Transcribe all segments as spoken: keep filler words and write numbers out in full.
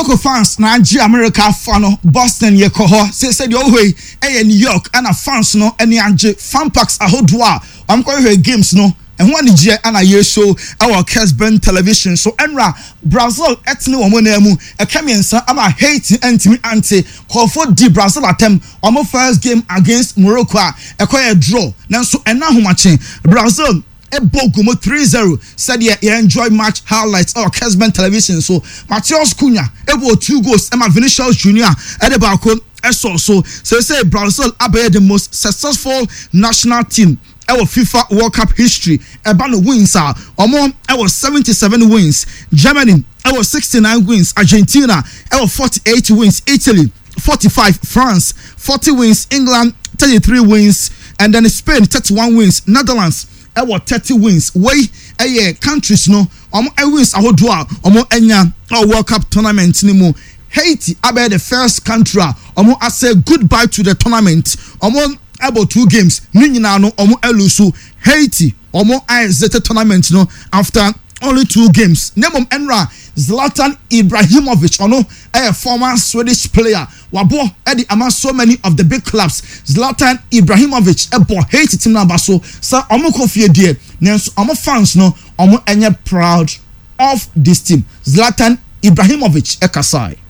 Morocco fans na G America fan Boston ye koho say say the way eh New York and a fans no any anje fan packs ahodwa am ko hwe games no and one je ana ye show our Kesben television so enra Brazil etni wo mo na mu e kamiensa ama Haiti entimi ante call for the Brazil attempt on first game against Morocco e koye draw nanso ena homache Brazil e bogumo three zero said yeah, you enjoy match highlights or Kesben television so Matheus Cunha e go two goals Emma Vinicius Junior e de balcon e so so so say Brazil are the most successful national team our FIFA World Cup history about the wins are among our seventy-seven wins Germany our sixty-nine wins Argentina our forty-eight wins Italy forty-five France forty wins England thirty-three wins and then Spain thirty-one wins Netherlands our thirty wins way eh countries no um wins ahodoa um enya World Cup tournament ni mu Haiti abe the first country um I say goodbye to the tournament um about two games ni nyina no um elusu Haiti um I the tournament no after only two games nemom enra Zlatan Ibrahimovic ono a former Swedish player wabo edi among so many of the big clubs Zlatan Ibrahimovic e bo Haiti team number so sa omo kofie die nenso omo fans no omo enye proud of this team Zlatan Ibrahimovic e kasai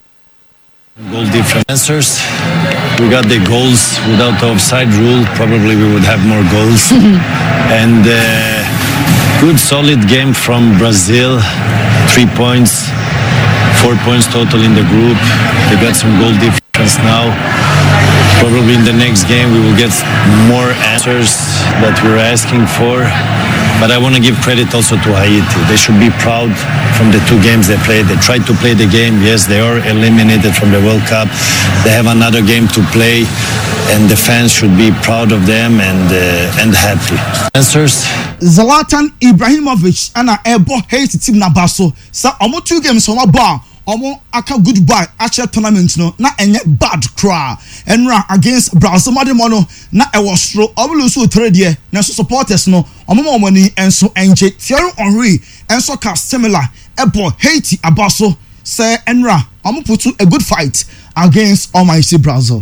goal differences. We got the goals without the offside rule. Probably we would have more goals. and uh, good solid game from Brazil. Three points, four points total in the group. They got some goal difference now. Probably in the next game we will get more answers that we're asking for. But I want to give credit also to Haiti. They should be proud from the two games they played. They tried to play the game. Yes, they are eliminated from the World Cup. They have another game to play, and the fans should be proud of them and uh, and happy. Answers. Zlatan Ibrahimovic and ebo Haiti team na baso. Sa omo two games on a bar. Omo aka goodbye actual tournament no na enye bad cry enra against Brazil mademono na e was stro obulu so three there na so supporters no omo mo mani enso enje Thierry Henry enso ka similar ebo Haiti abaso say enra omo put a good fight against almighty Brazil.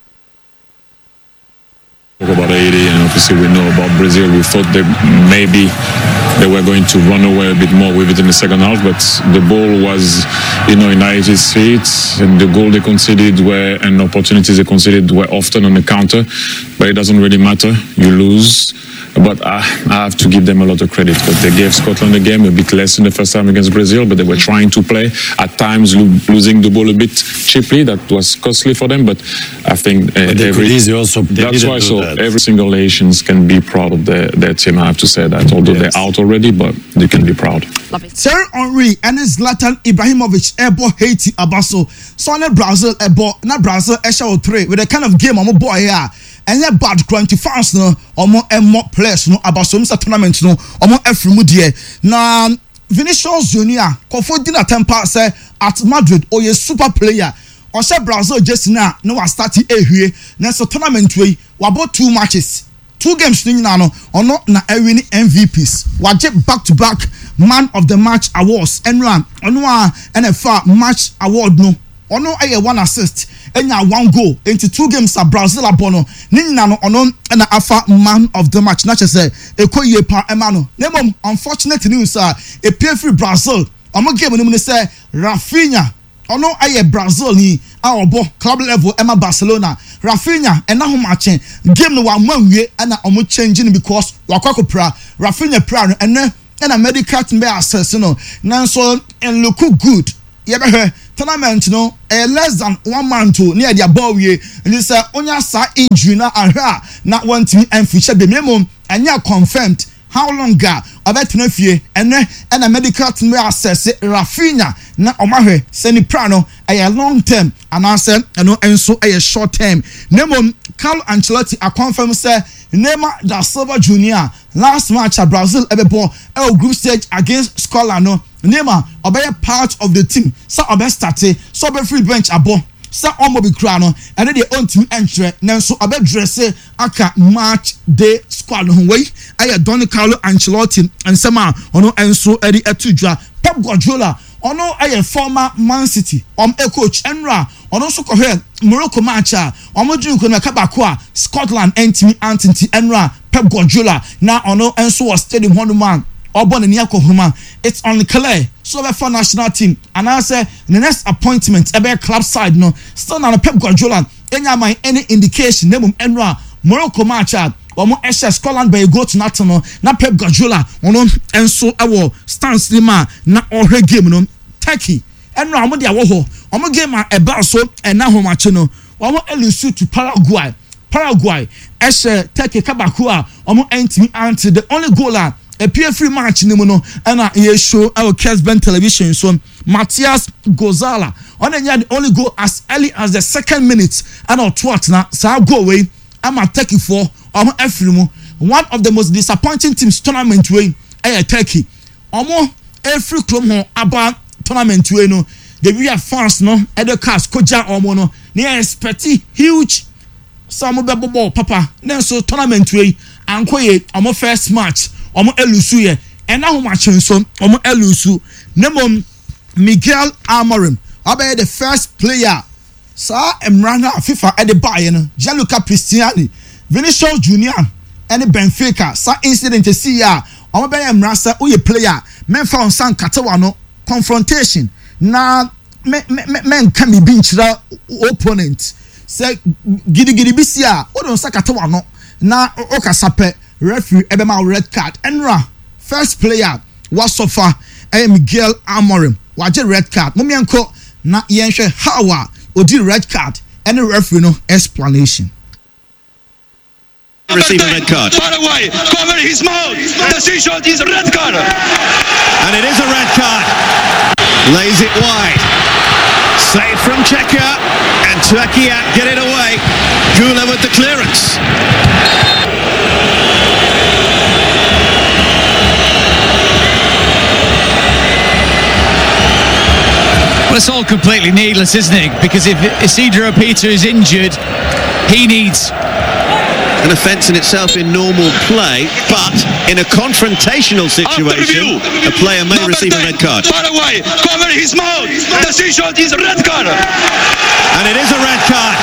Talk about Haiti, and obviously we know about Brazil. We thought that maybe they were going to run away a bit more with it in the second half, but the ball was, you know, in Haiti's feet, and the goal they conceded were, and opportunities they conceded were often on the counter. But it doesn't really matter. You lose. But I, I have to give them a lot of credit because they gave Scotland the game a bit less in the first time against Brazil, but they were trying to play, at times lo- losing the ball a bit cheaply. That was costly for them, but I think uh, every, also, that's why so that. every single Haitians can be proud of their, their team. I have to say that, although yes. they're out already, but they can be proud. Thierry Henry and Zlatan Ibrahimovic ebo Haiti abaso. So na Brazil ebo na Brazil esha three with the kind of game I'm boy here. And that bad crunchy fans no omo emo players no about some tournament no omo efrimu die na Vinicius Junior kofo dina temper say at Madrid or a super player or say Brazil just now no was starting ehwie na so tournament we about two matches two games ni na no ono na ewin M V Ps waje back to back man of the match awards enran ono a N F L match award no ono aye one assist enya one goal into two games at Brazil abono ninna no ono na afa man of the match na chese ekoye pa emano nemom unfortunate news ah e pay free Brazil omo game no say Rafinha ono aye Brazil ni a obo club level ema Barcelona Rafinha ena ho match game no wa manwie na omo changing because wakakopra Rafinha pra no ene na medical team be assess no nanso and look good yebe tournament no eh, less than one month to near their ball we and say onya sa injury na ahwa na want me and feature be memo and ya confirmed how long ga about no fie and and a medical team we assess Rafinha na omahwe seni prano a long term and answer and no enso a short term nemo Carlo Ancelotti a confirm say Neymar da Silva Junior last match at Brazil ebe ball el group stage against Scotland no Neymar obey part of the team so obey started so be free bench abo so omo be kra no and they own team entry nanso obey dress aka match day squad no way aye Don Carlo Ancelotti and sama ono enso edi etudwa Pep Guardiola ono aye former Man City um a coach enra ono so ko he Morocco match a omo dwun ko na kabako a Scotland entimi antinti enra Pep Guardiola na ono enso was stadium one man obo na yakohuma. It's unclear so be for national team and I say the next appointment e be club side no still na Pep Guardiola enya man any indication nemum enra Morocco match a omo esha Scotland by go to Natal na Pep Guardiola ono enso ewo stance lima na ohwe game no Turkey enra omo dia wo ho omo game a eba so ena ho match no omo elusu to Paraguay Paraguay esha Turkey kabako a omo entimi anti the only goal a appear free match ni mu no na ye show our Kesben television so Matias Gozala on the only goal as early as the second minute and or twat na sa go away I'm a Turkey for omo efrimu one of the most disappointing teams tournament way eh Turkey omo every club ho aba tournament way no the we are fans no e the cast koja omo no na expect huge some bebo papa na so tournament way ankoye omo first match omo elusu ye ena ho match nso omo elusu nemom Miguel Amorim obey the first player sa emrana FIFA e de baye no Gianluca Cristiani Vinicius Junior and Benfica sa incident see ya omo be emrasa uye player men fa on san katewa no confrontation na men men can be bench opponent say gidi gidi bisia o don sa katewa no na o kasape referee ebema red card enra first player was so far eh Miguel Amorim waje red card momianko na yenhwe hawa odi red card any referee no explanation receive a red card far away cover his mouth decision is a red card and it is a red card lays it wide save from Czechia and Turkey get it away Gula with the clearance. Well, it's all completely needless, isn't it? Because if Isidro Peter is injured, he needs an offence in itself in normal play, but in a confrontational situation, a player may receive a red card. Far away, cover his mouth. Decision is a red card, and it is a red card.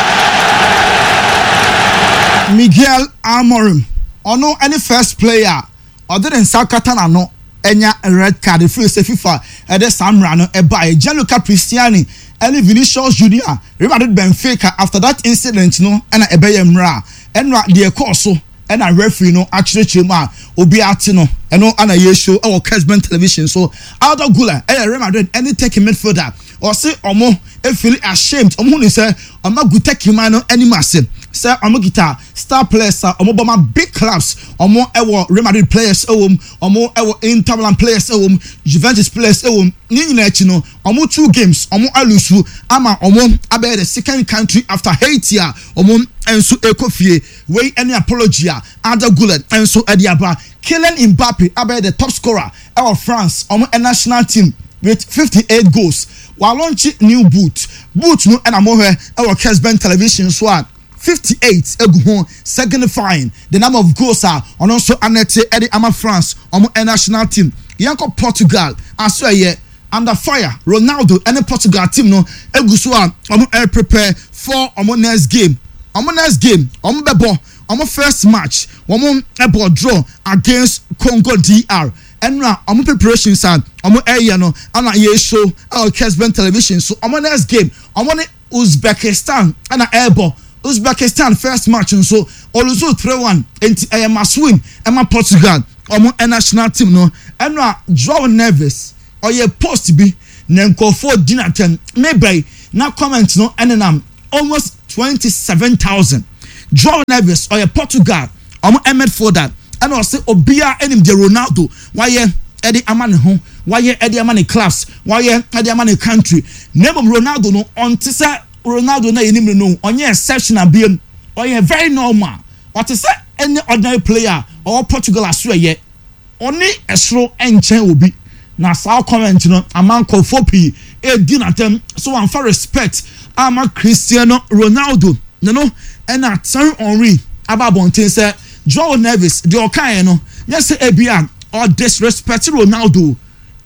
Miguel Amorim, or no any first player, other than Sakatana no. Enya red card free say FIFA e de Samra no e buy Gianluca Cristiani and Vinicius Junior Real Madrid Benfica after that incident no na e be yemra enra de course so na referee no actually chema obi ati no eno ana ye show e Kesben television so Arda Güler e Real Madrid any take midfielder or say omo e feel ashamed omo ni say omo gu take man no any massive say omo guitar star players omo boma big clubs omo ewo Real Madrid players ewom omo ewo Inter Milan players ewom Juventus players ewom ni nyina achi no omo two games omo alusu ama omo abe the second country after Haiti a omo enso ekofie we any apology a Arda Güler enso ediaba Kylian Mbappe abe the top scorer of France omo national team with fifty-eight goals while launching new boot boot no and amohe our Kesben television so fifty-eight eguhon signifying the number of goals are on also anete Eddie Ama France on a national team yanko Portugal aso ye under fire Ronaldo and Portugal team no eguso on air prepare for on next game on next game on bebo on first match on ebo draw against Congo D R and now on preparations and on area no ana ye show our Kesben television so on next game on Uzbekistan and ebo Uzbekistan first match and so also three one and I am must win Emma Portugal omo national team no and now João Neves or ye post be nenko for dinner ten maybe na comment no enenam almost twenty-seven thousand João Neves or ye Portugal omo emed for that and also obia enim de Ronaldo why ye Eddie Amane ho why ye Eddie Amane class why ye Eddie Amane country name of Ronaldo no on tisa Ronaldo na yenim no onye exceptional being or ye very normal what is any ordinary player or Portugal aso ye oni esro enchen obi na sa comment no amanko fopi e dinatem so am for respect ama Cristiano Ronaldo no no and at Thierry Henry ababontin say João Neves the okan no yes ebian or disrespect Ronaldo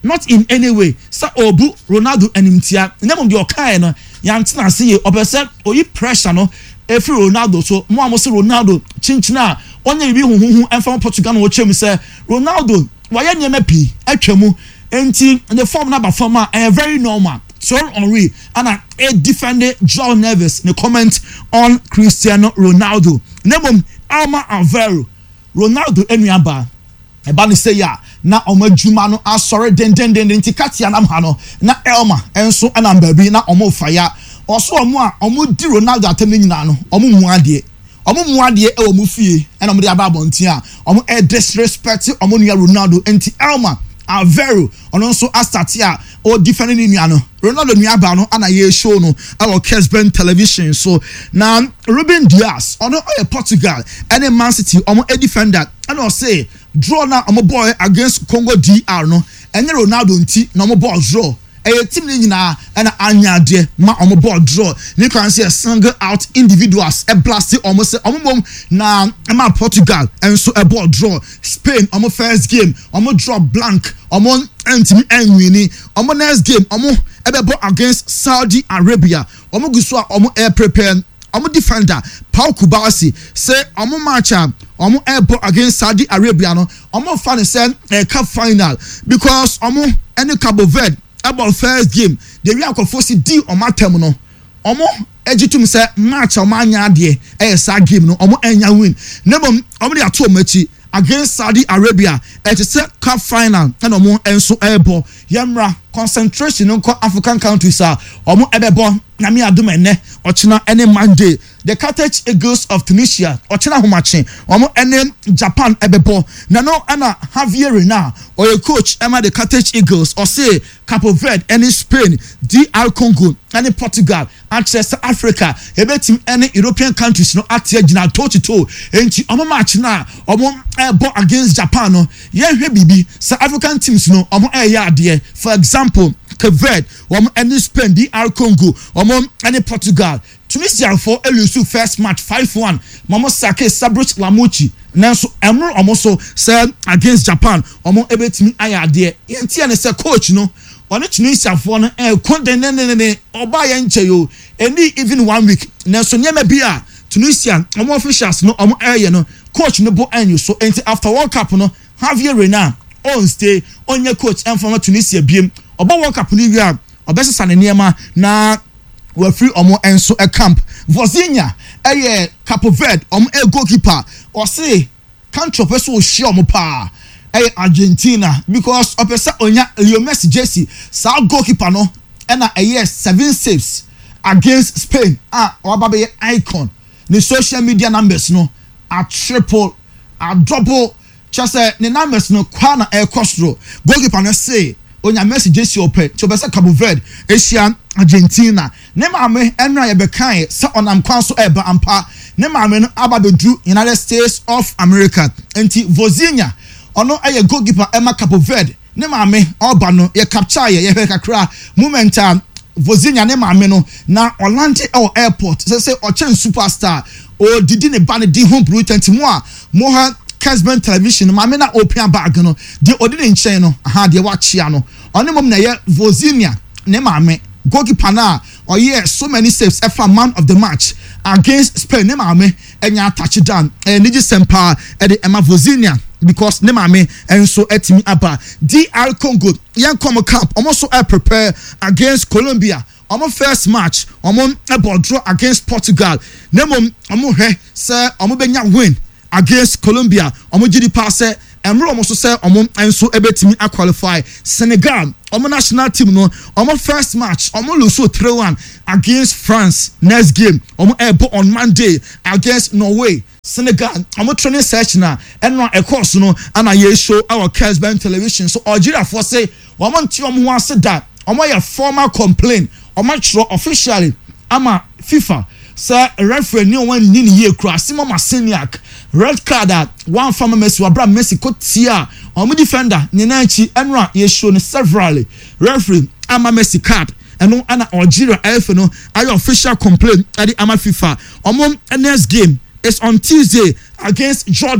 not in any way sa obu Ronaldo animtia nemo de okai no yantina se ye obese oyi pressure no efi Ronaldo so mo amo se Ronaldo chinchina onye bi huhuhu enfam Portugal no chem se Ronaldo waye nyema pi atwamu enti the form number form are very normal. So Henry and a defender João Neves the comment on Cristiano Ronaldo nemo Alma Alvaro Ronaldo enuaba eba ni say ya na omadwuma no asore den den den ntikati anam ha no na Elma enso anam baabi na omo fire oso omo a omo di Ronaldo atem nyina no omo mu ade omo mu ade e omo fie na omo de aba bonti a omo e disrespect omo nua Ronaldo enti Elma Alvaro ono nso astatia o defending ni nua no Ronaldo nua ba no ana ye show no our Kesben television so na Ruben Dias ono o Portugal and Man City omo a defender and o say draw na omo boy against Congo D R no enye Ronaldo nti na omo ball draw a team ni nyina na anya de ma omo ball draw ni kan say single out individuals e blast omo say omo bom na ma Portugal and so a ball draw Spain omo first game omo draw blank omo antimi enwini omo next game omo ebebo against Saudi Arabia omo guso omo air prepare omo defender Pau Kubasi say omo match omo airport against Saudi Arabia no omo fan say a cup final because omo any Cabo Verde about first game the we akofosi di omo atem no omo ejitum say match omo anya de e sa game no omo anya win nebom omo de ato omachi against Saudi Arabia it is a cup final and omo enso airport yamra concentration on African countries are omo ebebo na me adom ene ochina any Monday the Carthage Eagles of Tunisia ochina homache omo ene Japan ebebo na no ana Javier Reina or a coach Emma the Carthage Eagles or say Cabo Verde any Spain D R Congo any Portugal access Africa ebetim any European countries no atia gina toe to toe enti omo match na omo ebo against Japan no ye hwe bibi sa African teams no omo e ya ade for example Cape Verde omo any Spain D R Congo omo any Portugal Tunisia for elusu first match five one Mamo Sake Sabruch Lamuchi nanso emro omo so say against Japan omo ebetimi ayade yenti ane say coach no one Tunisia for no e kondenenene oba ye nche yo any even one week nanso nyema bia Tunisia omo officials no omo eye no coach no bo anyu so enti after World Cup no Javier Reina on stay on your coach and from Tunisia biem oba World Cup ni wia obesesa ne niema na we free omo enso a camp Vozinha eye Capo Verde omo e goalkeeper or say country person o share omo pa eye Argentina because opesa onya Leo Messi jersey sa goalkeeper no e na eye seven saves against Spain ah obabe icon the social media numbers no a triple a double just say the numbers no kwana e costro goalkeeper no say onya Messi jersey open to be say Cabo Verde Asian Argentina ne maame enra ye bekan sa onam kwan so eba ampa ne maame no aba bedru United States of America enti Vozinha ono aye goalkeeper Emma Cabo Verde ne maame oba no ye capture ye ye kakra momentum Vozinha ne maame no na Orlando airport say say ochen superstar o didi ne ba ne di home brutality mo a mo ha Kesben television maame na open bag no de odi ne nchen no aha de wa chia no ono mom na ye Vozinha ne maame goalkeeper na or yes so many saves ever man of the match against Spain ne maame enya touchdown eh niji sempa e de Emma Vozinha because ne maame enso etimi aba D R Congo yan come camp almost so prepare against Colombia omo first match omo e ball draw against Portugal ne mom omo he say omo benya win against Colombia omo gidi pass emro omo so say omo enso ebetimi qualify Senegal omo national team no omo first match omo lose three one against France next game omo ebo on Monday against Norway Senegal omo training session na enra e course no ana ye show our Kesben television so Algeria for say omo nti omo wan say that omo your formal complaint omo tro officially ama FIFA say referee ni one ni ye kura Simon Maseniak red card at one former Messi wabra Messi ko tia omo defender ni na chi enra ye show no severally referee ama Messi card eno ana Algeria F no ayo official complaint at the ama FIFA omo next game is on Tuesday against Jordan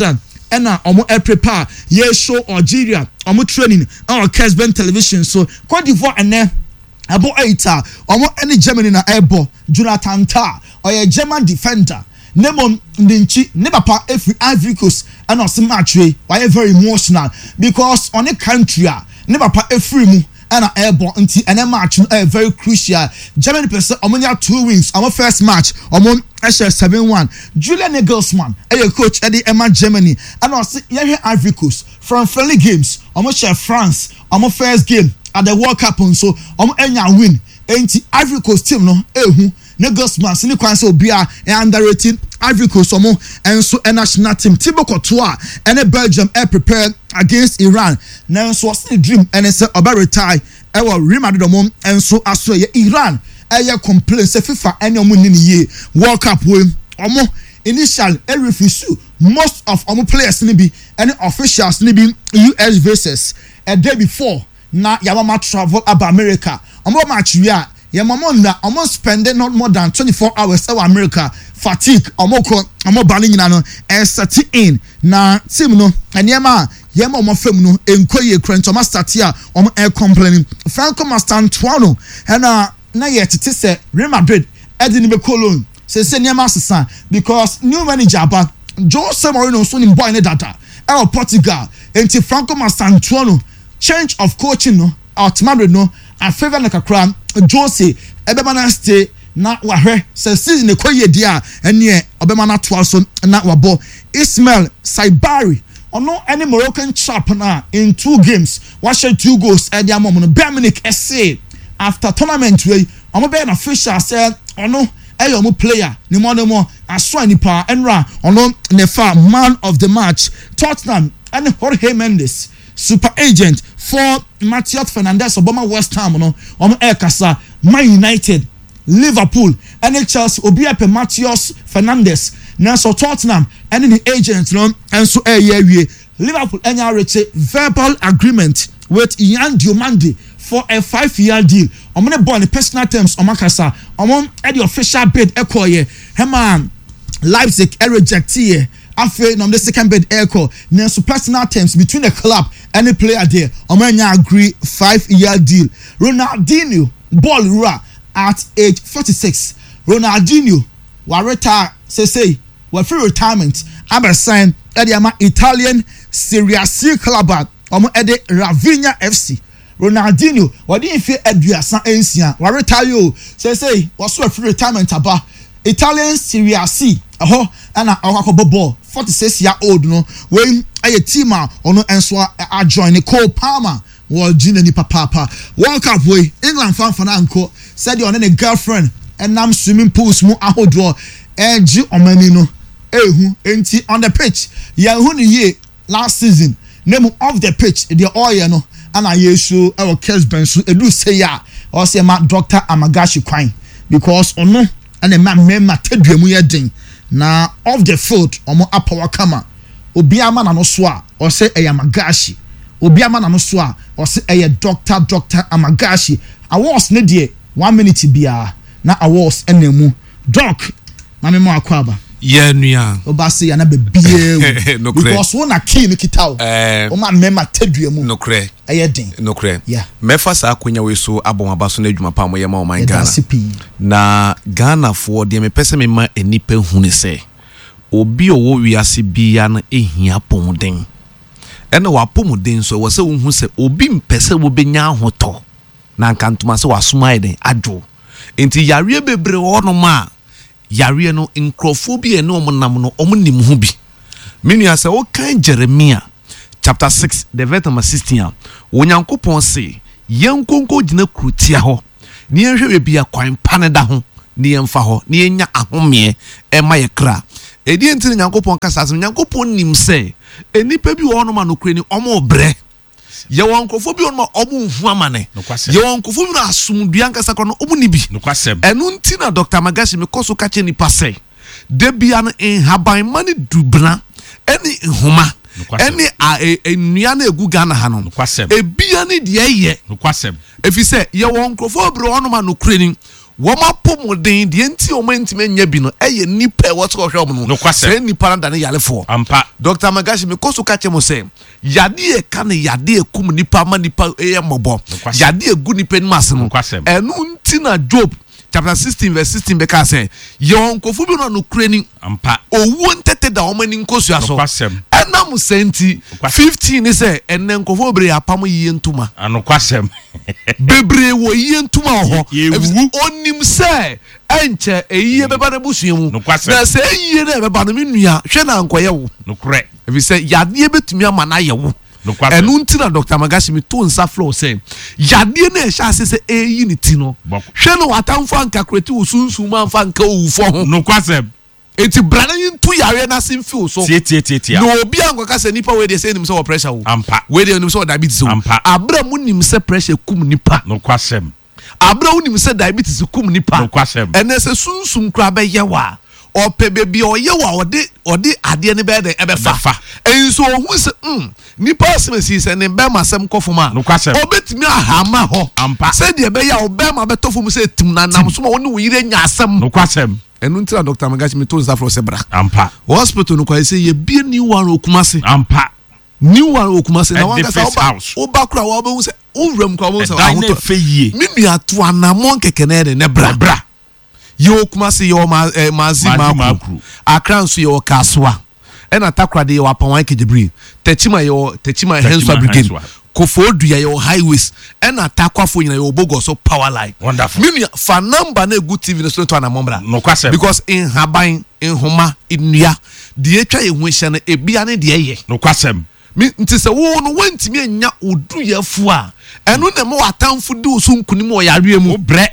ɛna ɔmo ɛ prepare yɛ show Algeria ɔmo training on Kesben television so Cote d'Ivoire ɛnɛ abo eita ɔmo ɛne Germany na ɛbɔ Jonathan Tah ɔyɛ German defender Nemon Ndinchi ne papa every Ivory Coast and also match way why very emotional because on a country ne papa every mu and airborne until and match uh, very crucial Germany person omonia two wins our first match omon Asher seven one Julian Nagelsmann a coach at the Emma Germany and also yeah Ivory Coast from friendly games almost share France our first game at the World Cup on so um enya win anti Ivory Coast team no ehu Nagelsmann sini kwan so bia e underrated Ivory Coast omo enso a national team Thibaut Courtois and Belgium are prepared against Iran now so what's the dream and say about retire e will Real Madrid omo enso aso ye Iran e complain say FIFA any omo ni ye World Cup we omo initial e refuse most of omo players ni bi any officials ni bi U S versus a day before na yamama travel about America omo match we are yeah, mama na almost spending not more than twenty-four hours in America. Fatigue, omoko, omo bali nyina no, and start in na team no, and yema, yema omo fem no, enkoye krento ma start here, omo air complaining. Franco Mastantuano, and uh, na yet it is a Real Madrid, Edin be Cologne, say say yema sasa because new manager but Jose Mourinho soon in boy ne data. El Portugal, enti Franco Mastantuano, change of coaching no, out Madrid no. A favor na kakra Jose ebema na stay na wahwe se season e koye dia ene obema na to so na wabo Ismail Saibari ono any Moroccan chap na in two games what share two goals e dia mom no Dominic Esse after tournament we omo be na official say ono e yo mo player ni mo no mo aso ni pa enra ono nefa man of the match Tottenham and Jorge Mendes super agent for Matheus Fernandes Obama West Ham no um air kasa Man United Liverpool and Chelsea obi ape Matheus Fernandes na so Tottenham and the agent no and so air we Liverpool enya reach verbal agreement with Ian Diomande for a five year deal um ne born personal terms um kasa um the official bid ekoye hema Leipzig e reject here after no the second bid echo na so personal terms between the club and the player there omanya agree five year deal Ronaldinho ball rua at age forty-six Ronaldinho wa retire say say wa free retirement aber sign at the Italian Serie C club omo e de Ravenna F C Ronaldinho wa dey fe aduasa ensia wa retire o say say wa so free retirement aba Italian Serie C aho ana akwakobo ball forty-six year old no when a team ono enso a join Cole Palmer wo gina ni papa World Cup we England fan fan anko said you on a girlfriend and nam swimming pools mu ahodro enji omani no ehu enti on the pitch ya hu ni ye last season name off the pitch the oil no ana yesu e wo Kesben so edu say ya o say ma Doctor Amagashi kwan because ono and ma mema teduamu ye den na off the field omo apower kama obi ama na no so a o say Amagashi obi ama na no so a o say eye Doctor Doctor Amagashi awards ne de one minute bia na awards enemu doc na me mo akwaba yeah nua obase ya na be bie no because wona key no kitao eh o ma mema teduamu no kre eye den no kre yeah mefa sa akonya we so abon abaso na adwuma pa mo ye ma o man Ghana na Ghana for de me pese me ma enipa hunu se obi owo wiase bia na ehia pomden ena wa pomden so wo se wo hu se obi mpese wo benya ahoto na nkantuma se wasoma eden adwo enti yare bebre wono ma yare no nkrofobia ne omonam no omonim hu bi menua se wo kan Jeremia chapter six the verse number sixteen wonyankopon se yenkonko gina krutia ho ne yenhwe bia kwan paneda ho ne yemfa ho ne yenya ahome e ma ye kra edi enti nyankopon kasa se nyankopon nim se enipa bi wono ma no kreni omo bre ye wonkofo bi wono ma omo hu amane ye wonkofo bi na asumdua nkasa kro no omo nibi no kwasem enu nti na Doctor Amagashi me koso kache ni pase de bia no en haban mani dubna eni nhoma eni a enua na egu Ghana ha no e bia ni de ye no kwasem efi se ye wonkofo bre wono ma no kreni woma pomodin de enti o mantime nya bi no eye nipa e woto hwem no se nipa na ne yalefo ampa Doctor Magashi me koso ka chemo se yade e ka ne yade e kum nipa ma nipa e mobo yade e gu nipa ni mas no enu nti na Job chapter sixteen verse sixteen be ka say yon kofu bi no no kreni ampa owu ntete da o mani nkosu aso enam senti fifteen is say enen kofu bre apam yiye ntuma anokwasem bebre wo yiye ntuma ho onim say enche eyiye beba na busuemu na say eyiye na beba na menua hwe na ankoye wo nokre ebi say yade betumi ama na ye wo enu nti na Doctor Magashi me to nsa flow say yade na e sha se eyi ni ti no hwe no watamfo anka kreti usunsun ma anfa anka owufo ho nokwasem eti brana yintu yare na simfil so tie tie tie tie no obi anko ka se nipa we dey say nim say pressure wo ampa we dey nim say diabetes wo abra mu nim say pressure kum nipa nokwasem abra mu nim say diabetes kum nipa nokwasem ene se sunsun kra be ye wa ope bebi oye wa ode ode ade ne be de ebe fa enso hu se mm nipa semesi se ne be masem kofoma obetimi ahama ho ampa se de be ya obema betofom se tim na nam so ma woni wo yire nya asem nokwasem enu ntira Doctor Magashi me to nsa fro se bra ampa hospital no kwa se ye bie ni one okumase ampa ni one okumase na wan ka sa oba oba kura wo be hu se owram kwa wo se ahoto mi nua to anamon keke na de ne bra bra yo kumase yo ma eh, mazi makru akran so yo kaswa ena takra de yo apan kejibri techima yo techima henswa brigade kofodu ya yo highways ena takwafo nyina yo bogo so power line wonderful mimi fa number na good tv no so to anamombra no kwase because in haban in homa inua de etwa ye hu hye na ebia ne de ye no kwasem mi nti se wo no wantimi anya odu yafu a enu na mo atamfo de osunkunim o yare mu bre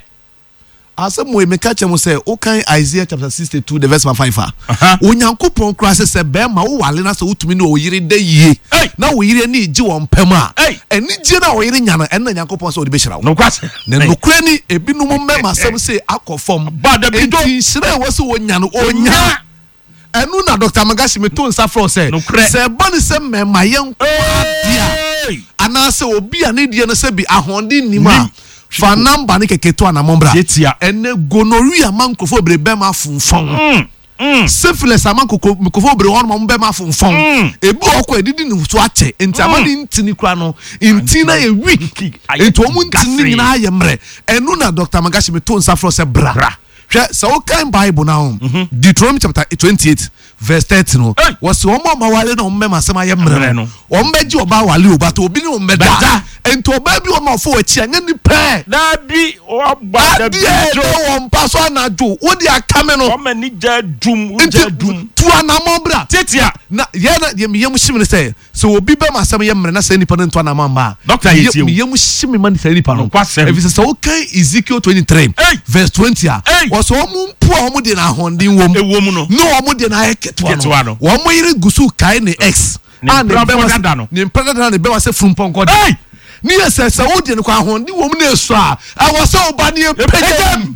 asa mo me ka chemo say o kan Isaiah chapter sixty-two the verse five ah onyankopon kura se se be ma wo wale na se wutumi na o yire da yie na wo yire ni gi won pam a eni gi na wo yire nya no en na nyankopon se o de be hira wo no kwase na no kura ni ebinum mema sem se akofom ba da bi do hira wo se wo nya no o nya enu na Doctor Magashi me to nsa fro se se bani se mema yen kwadia ana se obi a ne die no se bi ahonde nima fa number ni keke to anamombra ene gonorrhea mankofo brebe ma funfon mm mm syphilis amankoko mikofo bre won mo be ma funfon ebi okọ edidi ni so ache enti amani ntini kura no intina ye weak enti omu ntini nyina ye mre enu na Doctor Magashi me to nsa fro se bra hwe se o kan Bible now Deuteronomy chapter twenty-eight verse thirty no was o mo mawale no mmema asema ye mre no o mbeji oba wale oba to obi ni o mbeda ento oba bi o ma fo achi anya ni pe na bi o gba da bi jo o mpa so na jo wo di akame no o ma ni ja dum o ja dum tu anamombra tetia na ye na ye miyem shimne say so obi be ma asema ye mre na say nipa no to anamamba doctor yetie miyem shimi man say nipa no if it's so okay Ezekiel twenty-three verse twenty was o mu mpo o mu de na hondin wom ewom no no o mu de na eketwa no wo mo yire gusu kai ne x and the brother no ni brother ne be wa say frumpon god hey ni ese se wo de ne kwa hondin wom na eso a a wo se oba ne pegem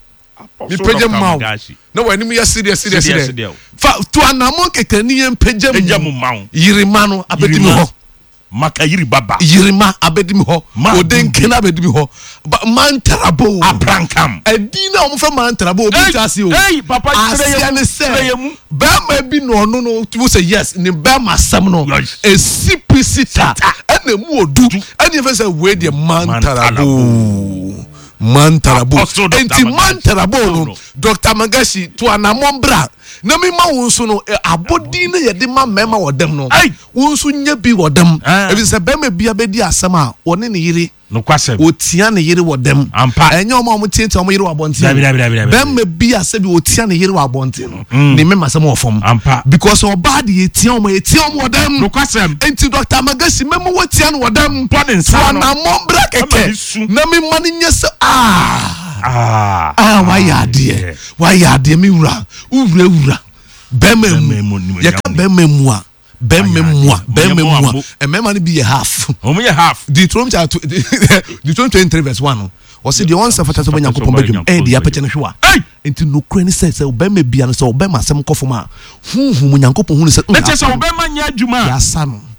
mi pegem maw no wani mi ya serious serious serious fa to anamon kekani en pegem pegem maw yirima no abedimi ho maka yiri baba yirima abedimi ho oden kena abedimi ho mantarabo abrankam edina o mo fa mantarabo obi tase o hey papa tire mu ba ma bi no no no to say yes ni ba ma sam no e sipsita ena mu odu ena fa say we de mantarabo mantarabo enti mantarabo no Doctor Magashi to anamombra na me ma wonso no abodi na ye de ma mema wodam no wonso nya bi wodam e bi se be ma bia be di asem a woni ne yire no kwasem otia ne yire wodam enye o ma mo tienti o mo yire wabonti be ma bia se bi otia ne yire wabonti no ne me ma se mo fom because o bad ye tia o mo etia o mo wodam no kwasem enti Doctor Magashi me mo wotia no wodam ponen sa no na mombra keke na me ma ne nya se ah ah ah why ade why ade mi wura wura wura bememu ye ka bememu a bememu a bememu a emema ni bi ye half o me ye half Deuteronomy chapter Deuteronomy twenty-three verse one o se de on se fata so be Nyankopon badwum eh de apece ne hwa enti no kura ni se se bemema bia no se bemema asem kofoma hunhum Nyankopon hu ni se na che se bemema nya adwuma ya sa no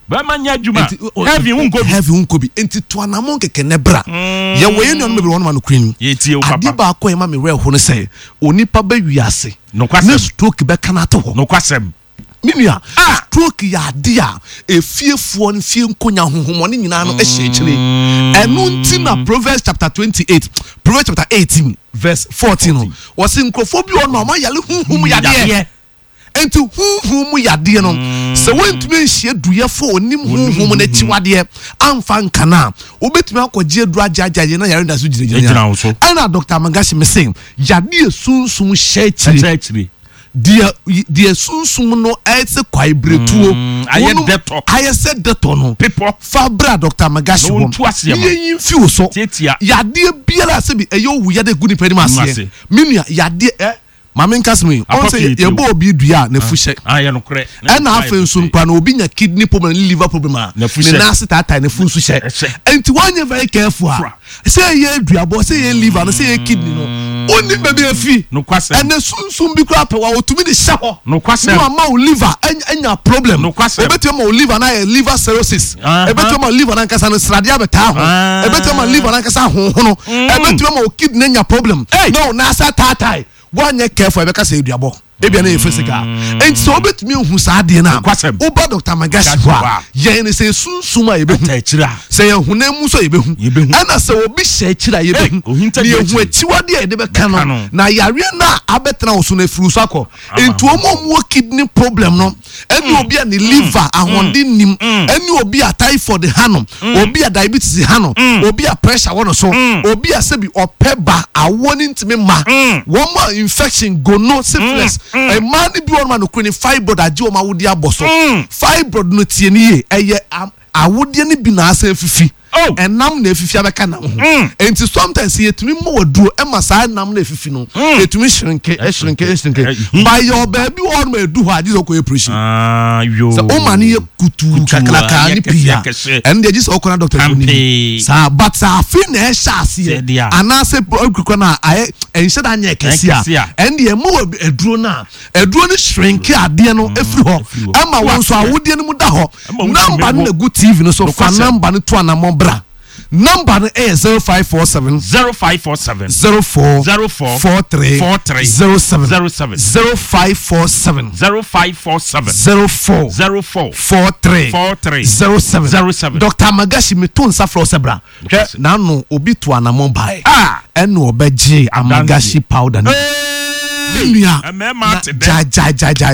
ba manya adwuma heavy unko bi heavy unko bi enti to anamon keke ne bra ye wo ye nonu me bi wonu ma no krin ye tie o papa adi ba ko e ma me we ho no say onipa ba wiase no kwasem ne stroke be kana to ho no kwasem minia stroke ya dia efiefuo no fie nkonya honhomo ne nyina no ehye kire enu nti na Proverbs chapter twenty-eight Proverbs chapter eighteen verse fourteen no was nkrofo bi ono ma yale honhom yade enti honhom yade no se wentumi nhie duyefo onim honhom na chiwade amfa nkana obetumi akogye duru ajajaje na yare ndaso gyinagyina ana Doctor Magashi mesem yade sunsun hye kire dia dia sunsun no etse kwai bretuo aye deto aye se deto no people fabra Doctor Magashi won ye yimfi so yade biara se bi eyo wu yade guni pedi mase minua yade eh mamen kasme on say ye bo obi dua na fuhye aye no kre e na afen so npa na obi nya kidney problem liver problem a ne na sita tai na funsu hye enti wanye very careful say ye dua bo say ye liver no say ye kidney no oni bebe afi no kwase ene sunsun bi kra pewa otumi de hye ho no kwase no ma o liver enya problem no kwase obetu ma o liver na liver cirrhosis obetu ma liver na nkasa no sradia beta ho obetu ma liver na nkasa ho ho no obetu ma o kidney enya problem no na sa tatai wanye careful ebe ka say duabo ebia na efesika enti so obetumi hu sa ade na oba Doctor Magashi wa ye ne say sunsuma ebe hu akira say ye hu na mu so ebe hu ana say obi hye akira ebe hu ne hu achiwade e de be ka no na yare na abetena wo so na furu so akọ enti omo kidney problem no eni obi a ne liver ahonde nim eni obi a typhoid hanom obi a diabetes hanom obi a pressure wono so obi a sebi opeba awoni ntimi ma wo ma infection gono syphilis a man bi won ma no kuni fibroid age o ma wodi aboso fibroid no tie ni ye eye awodi ni bi na asa fifi enam na efifi abeka na ho enti sometimes yetumi mo waduro e ma sa enam na efifi no yetumi shrinke e shrinke e shrinke by your baby won ma edu ho age so ko operation ah yo so o ma ni kutu kakalaka ni pia and dey just okona doctor ni sa but sa fi na e sha ase ana se okukọ na aye enhye da nya kesia and dey mo eduro na eduro ni shrinke ade no efiri ho ama won so awode ni mu da ho number na good T V no so fa number no to anamon bra number is zero five four seven zero five four seven zero four zero four four three four three zero seven zero seven zero five four seven zero five four seven zero four zero four four three four three zero seven zero seven. Doctor Magashi me to nsa fro sebra na no obi to anamon bai ah eno obeji Amagashi powder no Minia ja ja ja ja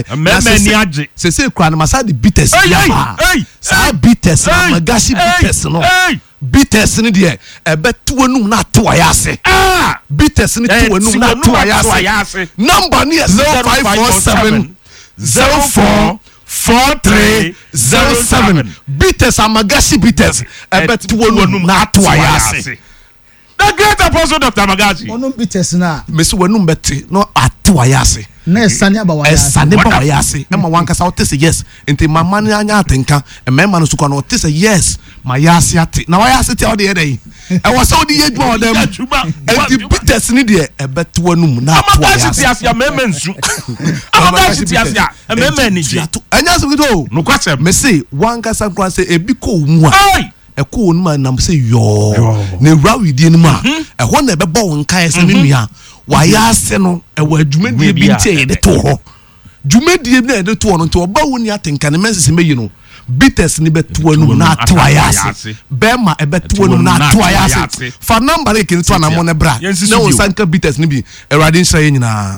se se kwa na masa de bitters ya sa bitters na Amagashi bitters no bitters ni de ebe tuwo num na to ayase ah bitters ni tuwo num na to ayase number ni zero five four seven zero four four three zero seven bitters Amagashi bitters ebe tuwo num na to ayase. The great apostle Doctor Magashi. Ono bitters na. Mesi wanum beti no atiwa yase. Na esane aba wa yase. Esane ba wa yase. Ema wankasa ote se yes. Enti mama ni anya atenka. Ema no suko no ote se yes. Ma yase ate. Na wa yase te ode yedai. E wasa odi yedwa odem. Enti bitters ni de ebeto wanum na atiwa yase. Amagashi tiasia meme nsu. Amagashi tiasia meme ni je. Anya so gido. No kwase. Mesi wankasa kwa se ebi ko mu a. Eko onuma nam se yo na ewura widie no ma eho na ebebo won kan se menua wa ya ase no e wa dwumadie bi ntie de to ho dwumadie bi na de to no nti oba woni atenka ne mense meyi no bitters ni beto anum na atwa ya ase bema e beto anum na atwa ya ase fa number e kin to na mo ne bra na won sanka bitters ni bi ewrade nhyira ye nyina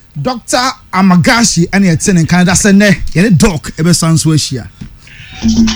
Doctor Amagashi ene etene kan da se ne ye doc e be sanso ahia